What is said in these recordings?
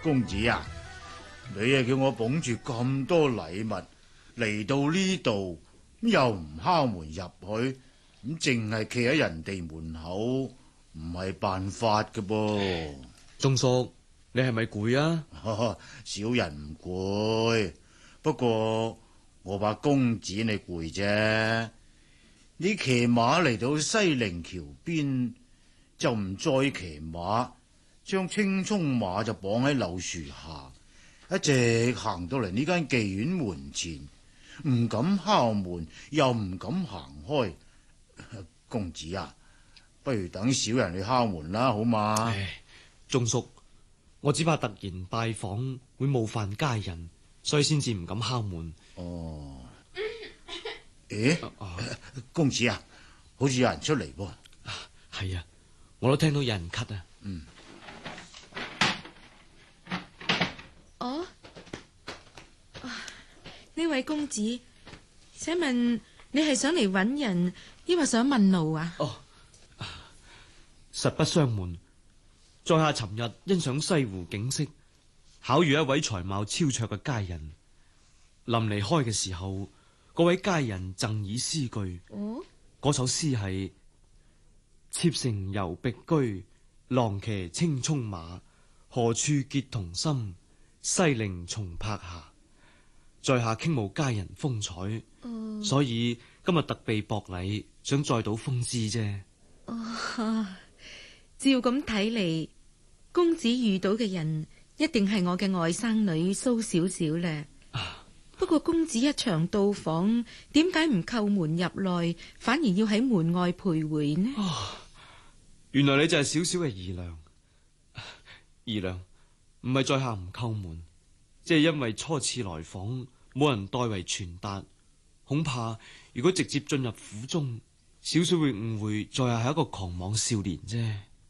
公子啊，你啊叫我捧住咁多禮物嚟到呢度，又唔敲門入去，咁淨係企喺人哋門口，唔係辦法㗎噃。 鐘叔，你係咪攰啊？ 小人唔攰，不過我怕公子你攰啫。你騎馬嚟到西泠橋邊，就唔再騎馬，將青蔥馬就綁喺柳樹下，一直行到嚟呢間妓院門前，唔敢敲門，又唔敢行開。公子啊，不如等小人去敲門啦，好嘛？ 唉，鐘叔，我只怕突然拜訪會冒犯家人，所以先至唔敢敲門。 哦，咦？公子啊，好似有人出嚟噃。 係啊，我都聽到有人咳啊。 哦，呢位公子，請問你係想嚟揾人，抑或想問路啊？ 哦，實不相瞞，在下尋日欣賞西湖景色，巧遇一位才貌超卓嘅佳人。臨離開嘅時候，嗰位佳人贈以詩句。 哦， 嗰首詩係：妾乘遊碧居，郎騎青蔥馬，何處結同心？西泠松柏下。在下傾慕佳人風采，所以今日特備薄禮，想載到風姿啫。 照咁睇嚟，公子遇到嘅人一定係我嘅外甥女蘇小小咧。不過公子一場到訪，點解唔叩門入內，反而要喺門外徘徊呢？ 原來你就係小小嘅姨娘。姨娘，唔係在下唔叩門，即係因為初次來訪，冇人代為傳達，恐怕如果直接進入府中，小小會誤會在下係一個狂妄少年啫。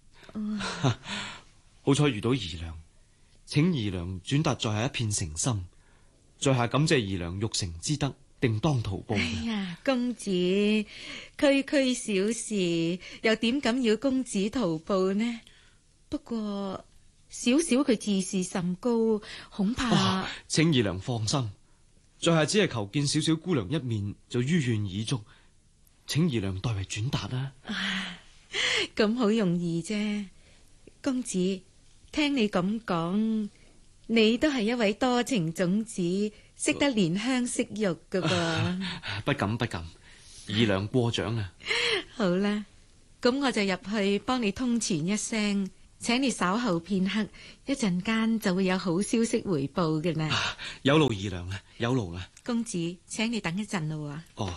好彩遇到姨娘，請姨娘轉達在下一片誠心，在下感謝姨娘育成之德，定當圖報。 哎呀，公子，區區小事，又點敢要公子圖報呢？不過小小佢自視甚高，恐怕請姨娘放心，在下只係求見小小姑娘一面，就於願已足，請姨娘代為轉達啦。 咁好容易啫。公子，聽你咁講，你都係一位多情種子，識得憐香惜玉噶噃。 不敢不敢，姨娘過獎啦。 好啦，咁我就入去幫你通傳一聲，請你稍後片刻，一陣間就會有好消息回報嘅啦。 有勞姨娘啦，有勞啦。 公子，請你等一陣咯。 哦。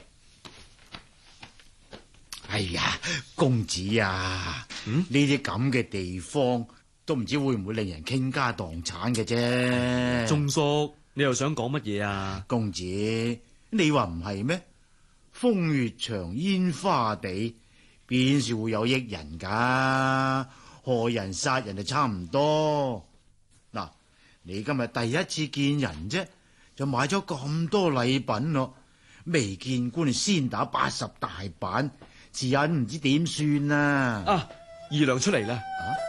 哎呀，公子啊，呢啲咁嘅地方都唔知會唔會令人傾家蕩產嘅啫。 鐘叔，你又想講乜嘢啊？ 公子，你話唔係咩？風月場煙花地，邊是會有益人噶？害人殺人就差唔多。嗱，你今日第一次見人啫，就買咗咁多禮品咯，未見官先打80大板。自忍唔知點算啊！ 姨娘出嚟啦！